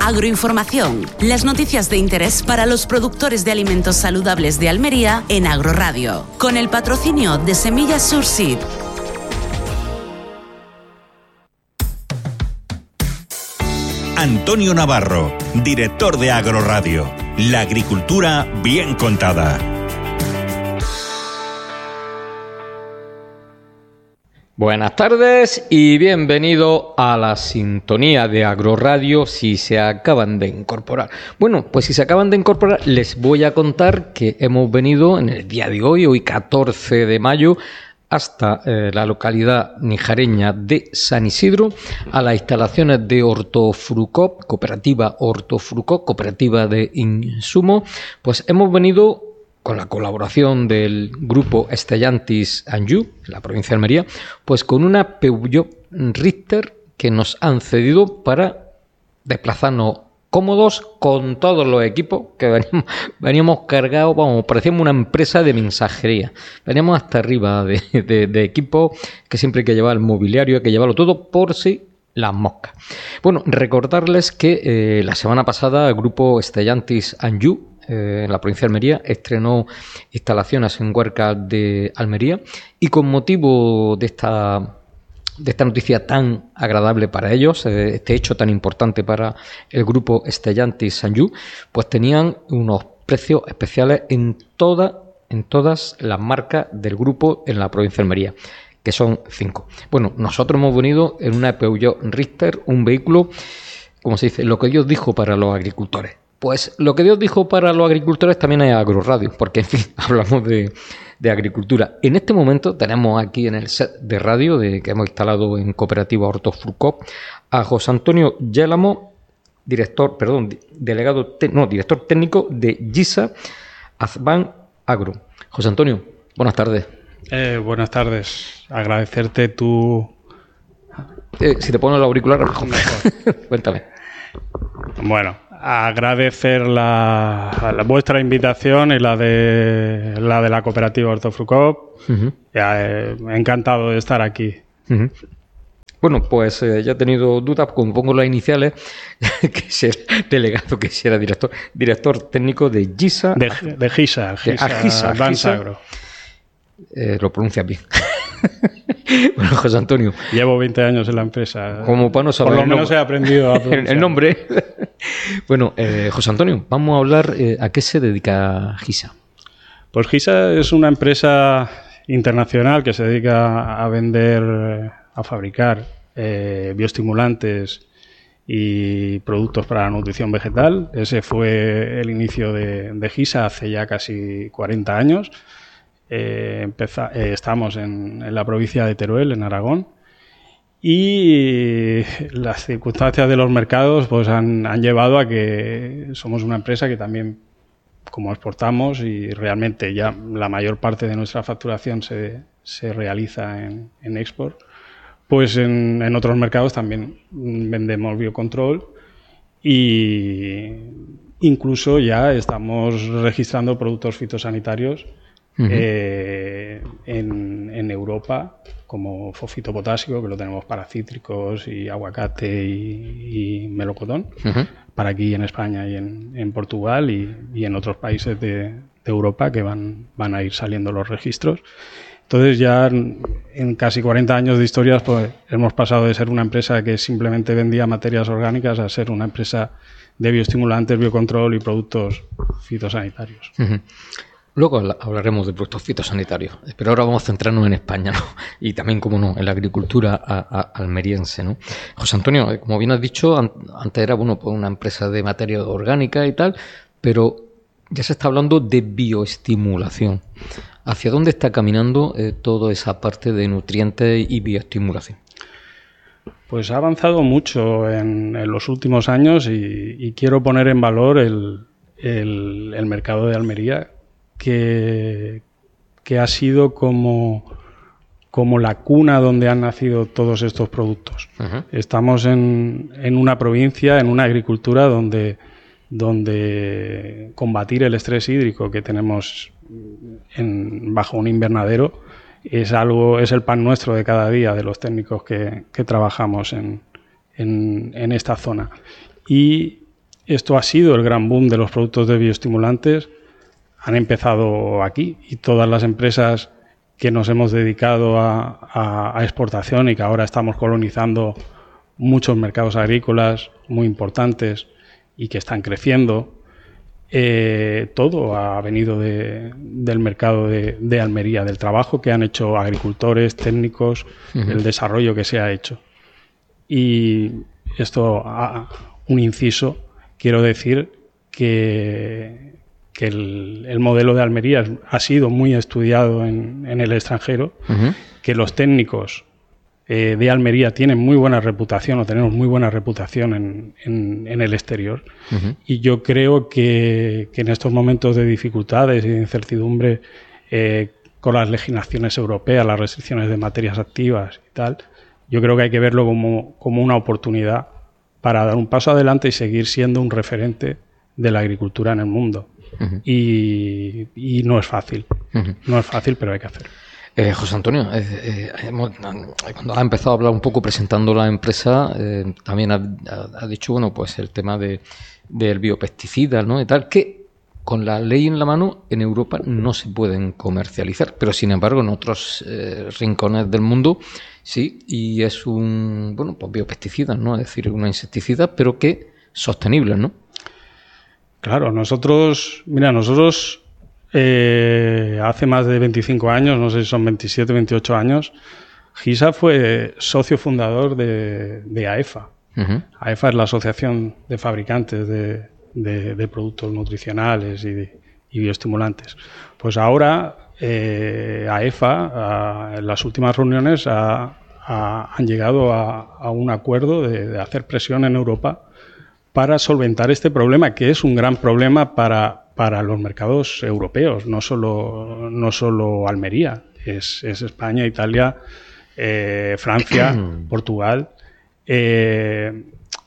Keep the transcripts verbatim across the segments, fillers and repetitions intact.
Agroinformación, las noticias de interés para los productores de alimentos saludables de Almería en Agroradio, con el patrocinio de Semillas Surseed. Antonio Navarro, director de Agroradio. La agricultura bien contada. Buenas tardes y bienvenido a la sintonía de Agroradio si se acaban de incorporar. Bueno, pues si se acaban de incorporar les voy a contar que hemos venido en el día de hoy, hoy catorce de mayo, hasta eh, la localidad nijareña de San Isidro, a las instalaciones de Hortofrucop, cooperativa Hortofrucop, cooperativa de insumo. Pues hemos venido con la colaboración del grupo Stellantis Anjou, en la provincia de Almería, pues con una Peugeot Richter que nos han cedido para desplazarnos cómodos con todos los equipos que veníamos, veníamos cargados, vamos, parecíamos una empresa de mensajería. Veníamos hasta arriba de, de, de equipos que siempre hay que llevar el mobiliario, hay que llevarlo todo por si las moscas. Bueno, recordarles que eh, la semana pasada el grupo Stellantis Anjou, eh, en la provincia de Almería, estrenó instalaciones en Huerca de Almería y con motivo de esta... de esta noticia tan agradable para ellos, este hecho tan importante para el grupo Stellantis Anjou, pues tenían unos precios especiales en toda, en todas las marcas del grupo en la provincia de Almería, que son cinco. Bueno, nosotros hemos venido en una Peugeot Richter, un vehículo, como se dice, lo que Dios dijo para los agricultores. Pues lo que Dios dijo para los agricultores también es Agroradio, porque en fin, hablamos de... de agricultura. En este momento tenemos aquí en el set de radio de, que hemos instalado en Cooperativa Hortofrucop a José Antonio Yélamo, director, perdón, delegado, te, no, director técnico de GISA Azban Agro. José Antonio, buenas tardes. Eh, buenas tardes. Agradecerte tu... Eh, si te pones los auriculares, mejor. Cuéntame. Bueno, agradecer la, la vuestra invitación y la de la de la cooperativa Hortofrucop. Uh-huh. Ya, eh, encantado de estar aquí. Uh-huh. Bueno, pues eh, ya he tenido dudas, como pongo las iniciales, que si era delegado, que si era director, director técnico de GISA. De, de GISA, GISA, de GISA, GISA Agro. Eh, lo pronuncias bien. Bueno, José Antonio. Llevo veinte años en la empresa. Como para no saber. Por lo menos he aprendido a pronunciar. El nombre. Bueno, eh, José Antonio, vamos a hablar eh, a qué se dedica GISA. Pues GISA es una empresa internacional que se dedica a vender, a fabricar eh, bioestimulantes y productos para la nutrición vegetal. Ese fue el inicio de, de GISA hace ya casi cuarenta años. Eh, empeza, eh, estamos en, en la provincia de Teruel, en Aragón, y las circunstancias de los mercados pues han, han llevado a que somos una empresa que también, como exportamos y realmente ya la mayor parte de nuestra facturación se, se realiza en, en export, pues en, en otros mercados también vendemos biocontrol y incluso ya estamos registrando productos fitosanitarios Uh-huh. Eh, en, en Europa, como fosfito potásico, que lo tenemos para cítricos y aguacate y, y melocotón, uh-huh. para aquí en España y en, en Portugal y, y en otros países de, de Europa que van, van a ir saliendo los registros. Entonces ya en, en casi cuarenta años de historias pues hemos pasado de ser una empresa que simplemente vendía materias orgánicas a ser una empresa de bioestimulantes, biocontrol y productos fitosanitarios. Uh-huh. Luego hablaremos de productos fitosanitarios, pero ahora vamos a centrarnos en España, ¿no? Y también, como no, en la agricultura a, a, almeriense, ¿no? José Antonio, como bien has dicho, an, antes era bueno, pues una empresa de materia orgánica y tal, pero ya se está hablando de bioestimulación. ¿Hacia dónde está caminando eh, toda esa parte de nutrientes y bioestimulación? Pues ha avanzado mucho en, en los últimos años y, y quiero poner en valor el, el, el mercado de Almería, Que, que ha sido como, como la cuna donde han nacido todos estos productos. Uh-huh. Estamos en, en una provincia, en una agricultura donde, donde combatir el estrés hídrico que tenemos en, bajo un invernadero es algo, es el pan nuestro de cada día de los técnicos que, que trabajamos en, en, en esta zona. Y esto ha sido el gran boom de los productos de bioestimulantes, han empezado aquí y todas las empresas que nos hemos dedicado a, a, a exportación y que ahora estamos colonizando muchos mercados agrícolas muy importantes y que están creciendo, eh, todo ha venido de, del mercado de, de Almería, del trabajo que han hecho agricultores, técnicos, uh-huh. el desarrollo que se ha hecho. Y esto, ah, un inciso, quiero decir que, que el, el modelo de Almería ha sido muy estudiado en, en el extranjero, uh-huh. que los técnicos eh, de Almería tienen muy buena reputación o tenemos muy buena reputación en, en, en el exterior. Uh-huh. Y yo creo que, que en estos momentos de dificultades y de incertidumbre eh, con las legislaciones europeas, las restricciones de materias activas y tal, yo creo que hay que verlo como, como una oportunidad para dar un paso adelante y seguir siendo un referente de la agricultura en el mundo. Uh-huh. y, y no es fácil, uh-huh. no es fácil, pero hay que hacer. Eh, José Antonio, eh, eh, hemos, cuando ha empezado a hablar un poco presentando la empresa, eh, también ha, ha, ha dicho, bueno, pues el tema de del biopesticida, ¿no? Y tal, que con la ley en la mano en Europa no se pueden comercializar, pero sin embargo en otros eh, rincones del mundo sí, y es un, bueno, pues biopesticidas, ¿no? Es decir, una insecticida, pero que sostenible, ¿no? Claro, nosotros, mira, nosotros eh, hace más de veinticinco años, no sé si son veintisiete, veintiocho años, GISA fue socio fundador de, de AEFA. Uh-huh. AEFA es la Asociación de Fabricantes de, de, de Productos Nutricionales y, de, y Bioestimulantes. Pues ahora eh, AEFA, a, en las últimas reuniones, a, a, han llegado a, a un acuerdo de, de hacer presión en Europa para solventar este problema, que es un gran problema para, para los mercados europeos, no solo, no solo Almería, es, es España, Italia, eh, Francia, Portugal. Eh,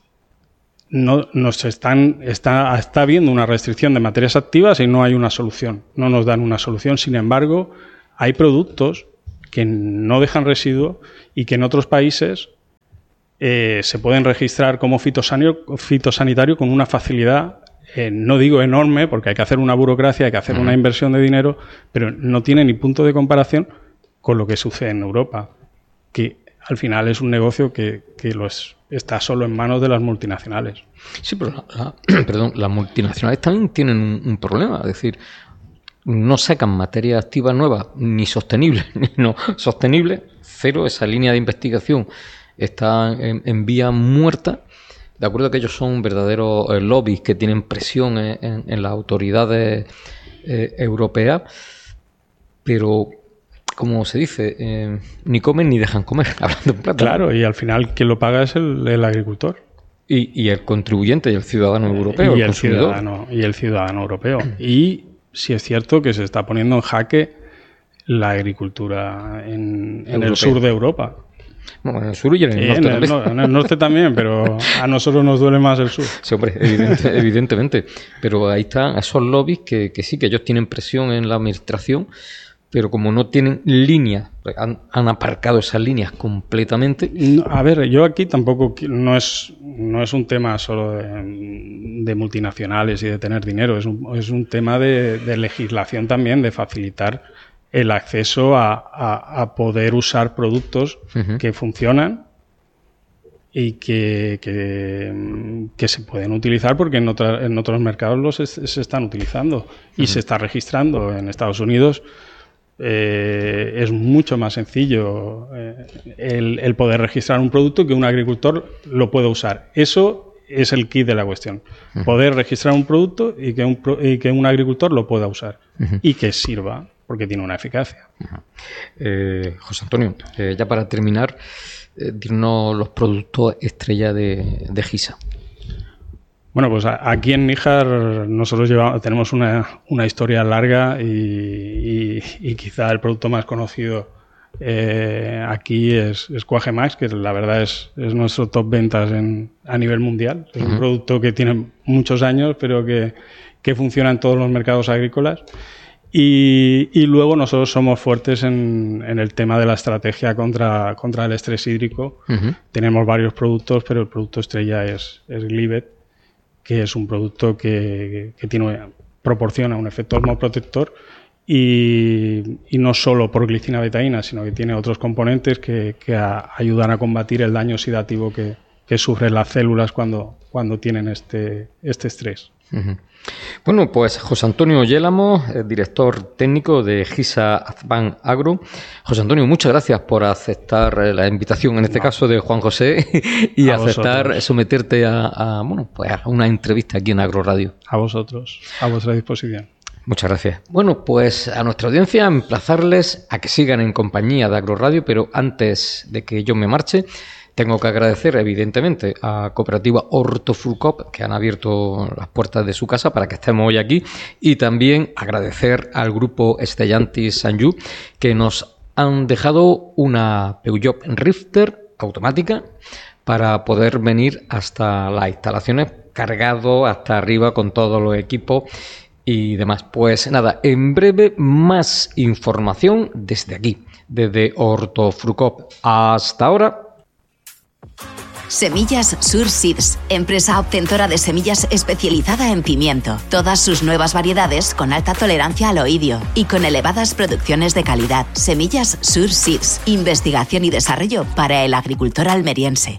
no, nos están, está, está habiendo una restricción de materias activas y no hay una solución, no nos dan una solución. Sin embargo, hay productos que no dejan residuo y que en otros países Eh, se pueden registrar como fitosanitario, fitosanitario con una facilidad, eh, no digo enorme, porque hay que hacer una burocracia, hay que hacer uh-huh. una inversión de dinero, pero no tiene ni punto de comparación con lo que sucede en Europa, que al final es un negocio que, que lo es, está solo en manos de las multinacionales. Sí, pero la, la, perdón, las multinacionales también tienen un, un problema, es decir, no sacan materia activa nueva, ni sostenible, ni no sostenible, cero, esa línea de investigación está en, en vía muerta. De acuerdo que ellos son verdaderos eh, lobbies que tienen presión en, en, en las autoridades eh, europeas, pero como se dice, eh, ni comen ni dejan comer, hablando en plata. Claro, y al final quien lo paga es el, el agricultor. Y, y el contribuyente y el ciudadano europeo. Y el, el ciudadano, y el ciudadano europeo. Y sí es cierto que se está poniendo en jaque la agricultura en, en el sur de Europa. Bueno, en el sur y en el sí, norte en el, también. No, en el norte también, pero a nosotros nos duele más el sur. Sí, hombre, evidente, evidentemente. Pero ahí están esos lobbies que, que sí, que ellos tienen presión en la administración, pero como no tienen líneas, han, han aparcado esas líneas completamente. No, a ver, yo aquí tampoco, no es, no es un tema solo de, de multinacionales y de tener dinero, es un, es un tema de, de legislación también, de facilitar el acceso a, a, a poder usar productos uh-huh. que funcionan y que, que, que se pueden utilizar porque en, otra, en otros mercados los es, se están utilizando y uh-huh. se está registrando. En Estados Unidos eh, es mucho más sencillo eh, el, el poder registrar un producto que un agricultor lo pueda usar. Eso es el kit de la cuestión. Uh-huh. Poder registrar un producto y que un, y que un agricultor lo pueda usar uh-huh. y que sirva, porque tiene una eficacia. Eh, José Antonio, eh, ya para terminar, eh, dinos los productos estrella de, de GISA. Bueno, pues aquí en Níjar nosotros llevamos, tenemos una, una historia larga y, y, y quizá el producto más conocido eh, aquí es, es Quagemax, que la verdad es, es nuestro top ventas en, a nivel mundial. Es uh-huh. un producto que tiene muchos años, pero que, que funciona en todos los mercados agrícolas. Y, y luego nosotros somos fuertes en, en el tema de la estrategia contra, contra el estrés hídrico. Uh-huh. Tenemos varios productos, pero el producto estrella es, es Glivet, que es un producto que, que tiene, proporciona un efecto hormoprotector y, y no solo por glicina betaína, sino que tiene otros componentes que, que a, ayudan a combatir el daño oxidativo que, que sufren las células cuando, cuando tienen este, este estrés. Uh-huh. Bueno, pues José Antonio Yélamo, director técnico de GISA Azban Agro. José Antonio, muchas gracias por aceptar la invitación, en este no. caso de Juan José, y a aceptar vosotros. someterte a, a, bueno, pues a una entrevista aquí en Agro Radio. A vosotros, a vuestra disposición. Muchas gracias. Bueno, pues a nuestra audiencia emplazarles a que sigan en compañía de Agro Radio, pero antes de que yo me marche, tengo que agradecer, evidentemente, a Cooperativa Hortofrucop, que han abierto las puertas de su casa para que estemos hoy aquí, y también agradecer al grupo Stellantis Sanyu, que nos han dejado una Peugeot Rifter automática para poder venir hasta las instalaciones cargado hasta arriba con todos los equipos y demás. Pues nada, en breve más información desde aquí, desde Hortofrucop. Hasta ahora. Semillas Sur Seeds, empresa obtentora de semillas especializada en pimiento. Todas sus nuevas variedades con alta tolerancia al oidio y con elevadas producciones de calidad. Semillas Sur Seeds, investigación y desarrollo para el agricultor almeriense.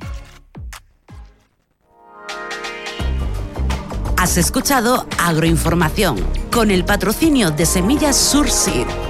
Has escuchado Agroinformación con el patrocinio de Semillas Sur Seed.